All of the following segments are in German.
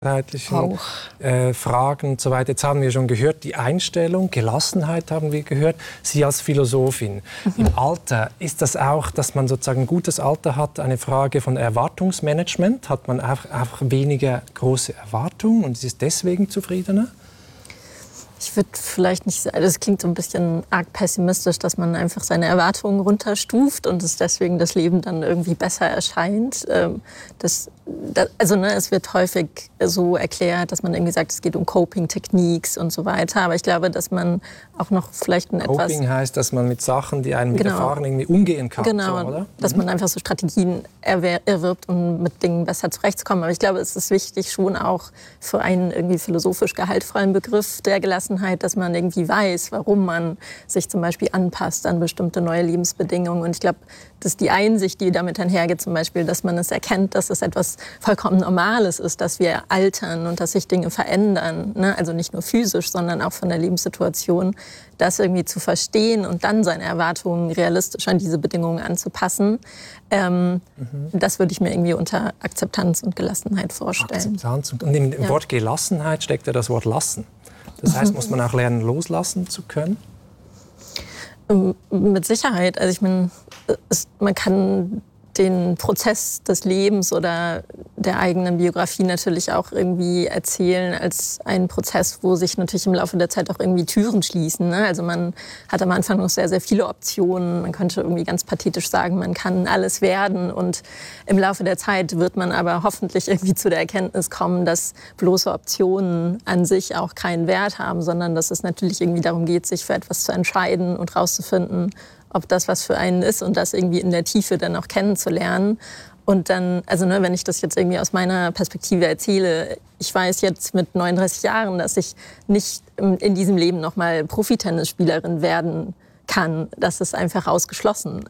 gesundheitlichen Fragen und so weiter. Jetzt haben wir schon gehört, die Einstellung, Gelassenheit haben wir gehört. Sie als Philosophin. Im Alter, ist das auch, dass man sozusagen ein gutes Alter hat, eine Frage von Erwartungsmanagement? Hat man auch weniger große Erwartungen und ist deswegen zufriedener? Ich würde vielleicht nicht sagen, das klingt so ein bisschen arg pessimistisch, dass man einfach seine Erwartungen runterstuft und es deswegen das Leben dann irgendwie besser erscheint. Es wird häufig so erklärt, dass man irgendwie sagt, es geht um Coping-Techniques und so weiter. Aber ich glaube, dass man auch noch vielleicht Coping heißt, dass man mit Sachen, die einem widerfahren, irgendwie umgehen kann. Genau, so, oder? Dass man einfach so Strategien erwirbt, um mit Dingen besser zurechtzukommen. Aber ich glaube, es ist wichtig, schon auch für einen irgendwie philosophisch gehaltvollen Begriff der Gelassenheit, dass man irgendwie weiß, warum man sich zum Beispiel anpasst an bestimmte neue Lebensbedingungen. Und ich glaube, das ist die Einsicht, die damit einhergeht, zum Beispiel, dass man es erkennt, dass es etwas vollkommen Normales ist, dass wir altern und dass sich Dinge verändern. Ne? Also nicht nur physisch, sondern auch von der Lebenssituation. Das irgendwie zu verstehen und dann seine Erwartungen realistisch an diese Bedingungen anzupassen, das würde ich mir irgendwie unter Akzeptanz und Gelassenheit vorstellen. Akzeptanz und im Wort Gelassenheit steckt ja das Wort lassen. Das heißt, muss man auch lernen, loslassen zu können? Mit Sicherheit. Also ich meine, man kann den Prozess des Lebens oder der eigenen Biografie natürlich auch irgendwie erzählen als einen Prozess, wo sich natürlich im Laufe der Zeit auch irgendwie Türen schließen. Ne? Also man hat am Anfang noch sehr, sehr viele Optionen. Man könnte irgendwie ganz pathetisch sagen, man kann alles werden. Und im Laufe der Zeit wird man aber hoffentlich irgendwie zu der Erkenntnis kommen, dass bloße Optionen an sich auch keinen Wert haben, sondern dass es natürlich irgendwie darum geht, sich für etwas zu entscheiden und rauszufinden, ob das was für einen ist und das irgendwie in der Tiefe dann auch kennenzulernen. Und dann, wenn ich das jetzt irgendwie aus meiner Perspektive erzähle, ich weiß jetzt mit 39 Jahren, dass ich nicht in diesem Leben nochmal Profitennisspielerin werden kann. Das ist einfach ausgeschlossen.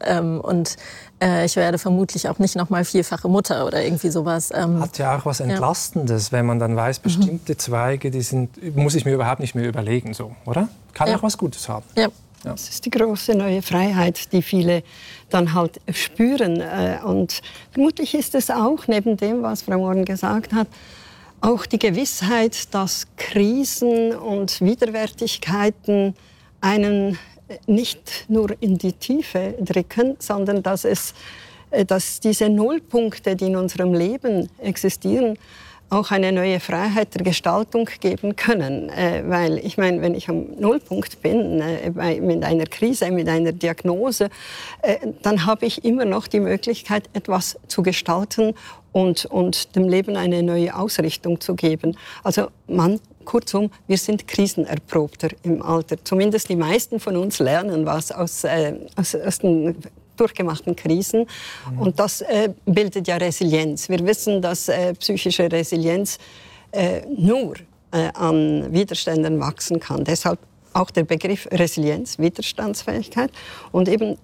Ich werde vermutlich auch nicht nochmal vierfache Mutter oder irgendwie sowas. Hat ja auch was Entlastendes, wenn man dann weiß, bestimmte Zweige, muss ich mir überhaupt nicht mehr überlegen, so, oder? Kann auch was Gutes haben. Ja. Ja. Das ist die große neue Freiheit, die viele dann halt spüren. Und vermutlich ist es auch, neben dem, was Frau Mohren gesagt hat, auch die Gewissheit, dass Krisen und Widerwärtigkeiten einen nicht nur in die Tiefe drücken, sondern dass diese Nullpunkte, die in unserem Leben existieren, auch eine neue Freiheit der Gestaltung geben können. Weil ich meine, wenn ich am Nullpunkt bin, mit einer Krise, mit einer Diagnose, dann habe ich immer noch die Möglichkeit, etwas zu gestalten und dem Leben eine neue Ausrichtung zu geben. Also kurzum, wir sind krisenerprobter im Alter. Zumindest die meisten von uns lernen was aus den durchgemachten Krisen. Und das bildet ja Resilienz. Wir wissen, dass psychische Resilienz nur an Widerständen wachsen kann. Deshalb auch der Begriff Resilienz, Widerstandsfähigkeit. Und eben,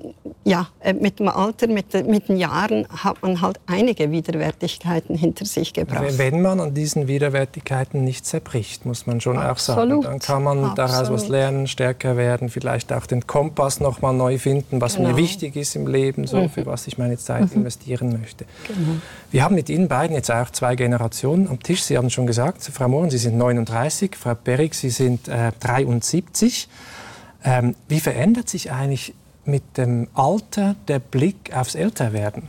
mit dem Alter, mit den Jahren hat man halt einige Widerwärtigkeiten hinter sich gebracht. Wenn man an diesen Widerwärtigkeiten nicht zerbricht, muss man schon auch sagen, dann kann man daraus was lernen, stärker werden, vielleicht auch den Kompass noch mal neu finden, was mir wichtig ist im Leben, so, für was ich meine Zeit investieren möchte. Genau. Wir haben mit Ihnen beiden jetzt auch 2 Generationen am Tisch. Sie haben schon gesagt, Frau Mohren, Sie sind 39, Frau Perig, Sie sind 73. Wie verändert sich eigentlich mit dem Alter der Blick aufs Älterwerden?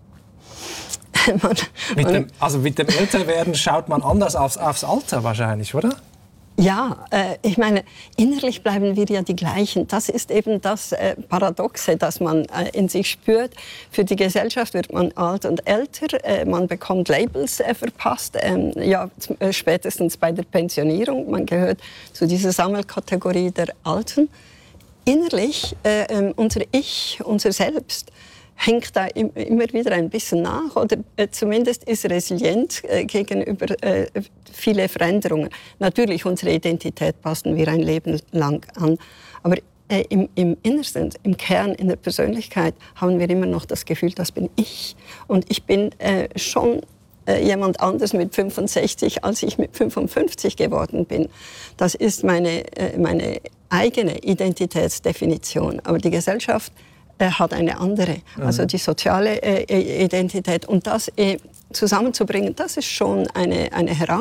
Mit dem Älterwerden schaut man anders aufs Alter wahrscheinlich, oder? Ja, ich meine, innerlich bleiben wir ja die gleichen. Das ist eben das Paradoxe, das man in sich spürt. Für die Gesellschaft wird man alt und älter, man bekommt Labels verpasst, spätestens bei der Pensionierung. Man gehört zu dieser Sammelkategorie der Alten. Innerlich, unser Ich, unser Selbst, hängt da immer wieder ein bisschen nach oder zumindest ist resilient gegenüber viele Veränderungen. Natürlich, unsere Identität passen wir ein Leben lang an, aber im Innersten, im Kern, in der Persönlichkeit haben wir immer noch das Gefühl, das bin ich. Und ich bin schon jemand anders mit 65, als ich mit 55 geworden bin. Das ist meine eigene Identitätsdefinition. Aber die Gesellschaft hat eine andere, also die soziale Identität. Und das zusammenzubringen, das ist schon eine Herausforderung.